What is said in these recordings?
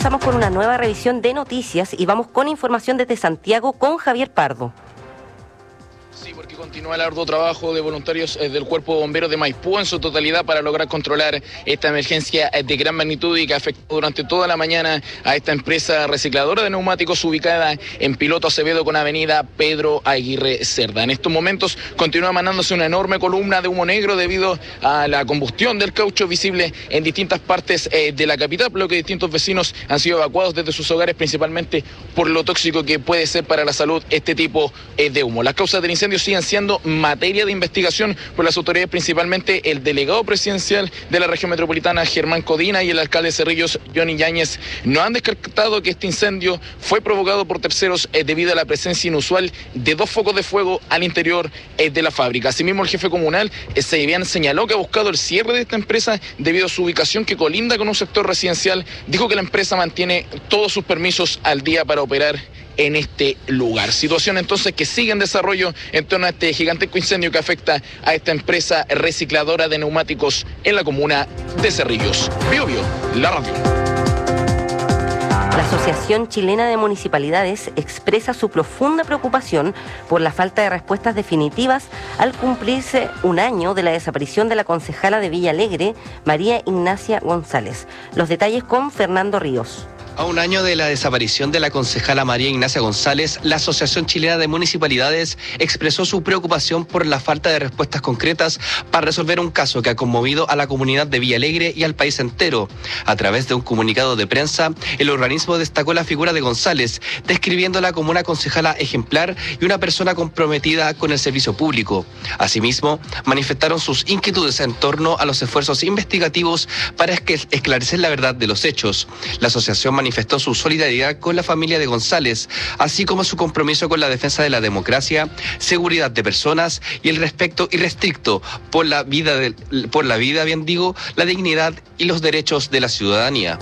avanzamos con una nueva revisión de noticias y vamos con información desde Santiago con Javier Pardo. Sí, porque continúa el arduo trabajo de voluntarios del Cuerpo de Bomberos de Maipú en su totalidad para lograr controlar esta emergencia de gran magnitud y que afectó durante toda la mañana a esta empresa recicladora de neumáticos ubicada en Piloto Acevedo con avenida Pedro Aguirre Cerda. En estos momentos continúa emanándose una enorme columna de humo negro debido a la combustión del caucho visible en distintas partes de la capital, por lo que distintos vecinos han sido evacuados desde sus hogares, principalmente por lo tóxico que puede ser para la salud este tipo de humo. Las causas del incendio siguen siendo materia de investigación por las autoridades, principalmente el delegado presidencial de la región metropolitana, Germán Codina, y el alcalde de Cerrillos, Johnny Yáñez, no han descartado que este incendio fue provocado por terceros debido a la presencia inusual de 2 focos de fuego al interior de la fábrica. Asimismo, el jefe comunal señaló que ha buscado el cierre de esta empresa debido a su ubicación que colinda con un sector residencial. Dijo que la empresa mantiene todos sus permisos al día para operar en este lugar. Situación entonces que sigue en desarrollo en torno a este gigantesco incendio que afecta a esta empresa recicladora de neumáticos en la comuna de Cerrillos. Bio, la radio. La Asociación Chilena de Municipalidades expresa su profunda preocupación por la falta de respuestas definitivas al cumplirse un año de la desaparición de la concejala de Villa Alegre, María Ignacia González. Los detalles con Fernando Ríos. A un año de la desaparición de la concejala María Ignacia González, la Asociación Chilena de Municipalidades expresó su preocupación por la falta de respuestas concretas para resolver un caso que ha conmovido a la comunidad de Villa Alegre y al país entero. A través de un comunicado de prensa, el organismo destacó la figura de González, describiéndola como una concejala ejemplar y una persona comprometida con el servicio público. Asimismo, manifestaron sus inquietudes en torno a los esfuerzos investigativos para esclarecer la verdad de los hechos. La asociación manifestó su solidaridad con la familia de González, así como su compromiso con la defensa de la democracia, seguridad de personas y el respeto irrestricto por la vida, la dignidad y los derechos de la ciudadanía.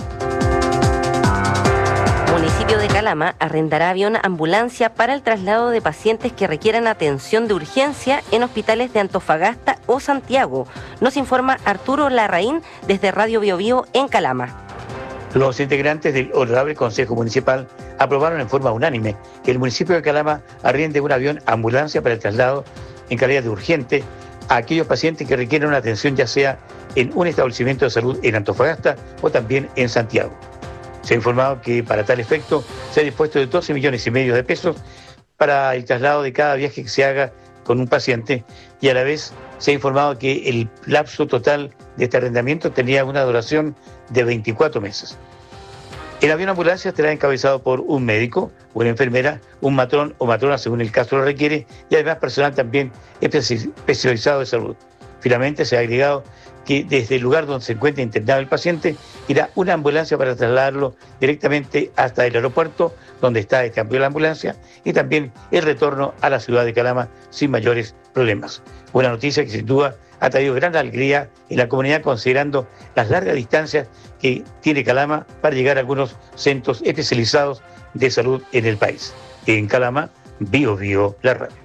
Municipio de Calama arrendará avión ambulancia para el traslado de pacientes que requieran atención de urgencia en hospitales de Antofagasta o Santiago. Nos informa Arturo Larraín desde Radio Biobío en Calama. Los integrantes del Honorable Consejo Municipal aprobaron en forma unánime que el municipio de Calama arriende un avión ambulancia para el traslado en calidad de urgente a aquellos pacientes que requieren una atención ya sea en un establecimiento de salud en Antofagasta o también en Santiago. Se ha informado que para tal efecto se ha dispuesto de 12,5 millones de pesos para el traslado de cada viaje que se haga con un paciente y a la vez se ha informado que el lapso total de este arrendamiento tenía una duración de 24 meses. El avión ambulancia estará encabezado por un médico, una enfermera, un matrón o matrona según el caso lo requiere y además personal también especializado de salud. Finalmente se ha agregado que desde el lugar donde se encuentra internado el paciente irá una ambulancia para trasladarlo directamente hasta el aeropuerto donde está este avión de la ambulancia y también el retorno a la ciudad de Calama sin mayores problemas. Una noticia que sin duda ha traído gran alegría en la comunidad considerando las largas distancias que tiene Calama para llegar a algunos centros especializados de salud en el país. En Calama, Bio, la radio.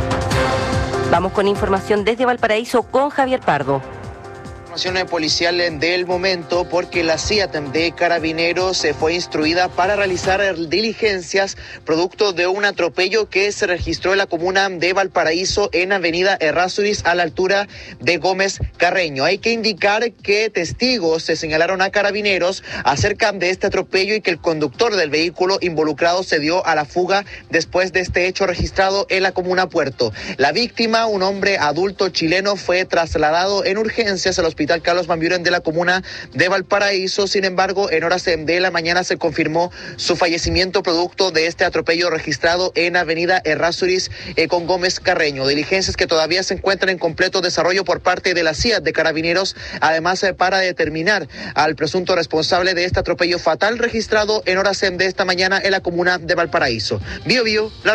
Vamos con información desde Valparaíso con Javier Pardo. Información policial del momento porque la CIAT de Carabineros fue instruida para realizar diligencias producto de un atropello que se registró en la comuna de Valparaíso en avenida Errázuriz a la altura de Gómez Carreño. Hay que indicar que testigos se señalaron a Carabineros acerca de este atropello y que el conductor del vehículo involucrado se dio a la fuga después de este hecho registrado en la comuna Puerto. La víctima, un hombre adulto chileno, fue trasladado en urgencias al Hospital Carlos Van Buren de la comuna de Valparaíso. Sin embargo, en horas de la mañana se confirmó su fallecimiento producto de este atropello registrado en avenida Errázuriz con Gómez Carreño. Diligencias que todavía se encuentran en completo desarrollo por parte de la CIAT de Carabineros, además para determinar al presunto responsable de este atropello fatal registrado en horas de esta mañana en la comuna de Valparaíso. Bio, la